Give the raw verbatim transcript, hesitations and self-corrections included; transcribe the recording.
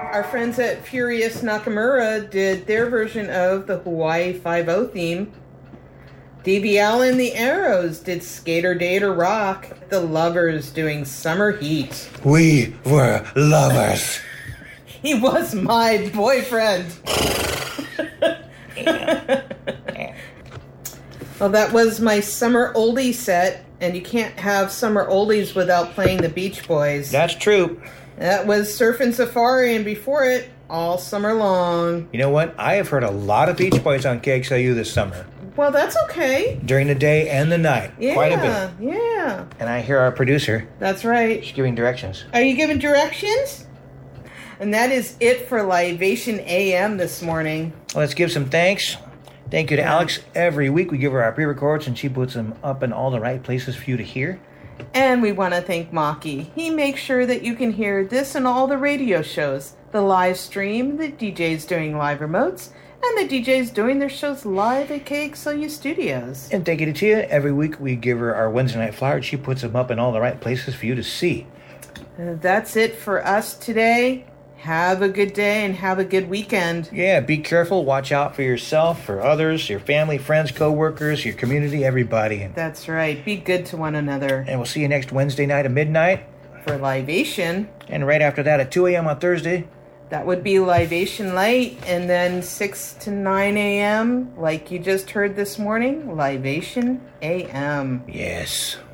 Our friends at Furious Nakamura did their version of the Hawaii Five-O theme. Davey Allen, the Arrows, did Skater Day to Rock. The Lovers doing Summer Heat. We were lovers. He was my boyfriend. Well, that was my summer oldie set, and you can't have summer oldies without playing the Beach Boys. That's true. That was Surfin' Safari, and before it, All Summer Long. You know what? I have heard a lot of Beach Boys on K X L U this summer. Well, that's okay. During the day and the night. Yeah, Quite a bit. Yeah. And I hear our producer. That's right. She's giving directions. Are you giving directions? And that is it for Libation A M this morning. Let's give some thanks. Thank you to Alex. Every week we give her our pre-records and she puts them up in all the right places for you to hear. And we want to thank Maki. He makes sure that you can hear this and all the radio shows, the live stream, the D Js doing live remotes, and the D Js doing their shows live at K X L U Studios. And thank you to Tia. Every week we give her our Wednesday night flyer and she puts them up in all the right places for you to see. Uh, that's it for us today. Have a good day and have a good weekend. Yeah, be careful. Watch out for yourself, for others, your family, friends, co-workers, your community, everybody. That's right. Be good to one another. And we'll see you next Wednesday night at midnight. For Libation. And right after that at two a.m. on Thursday. That would be Libation Light. And then six to nine a.m., like you just heard this morning, Libation A M. Yes.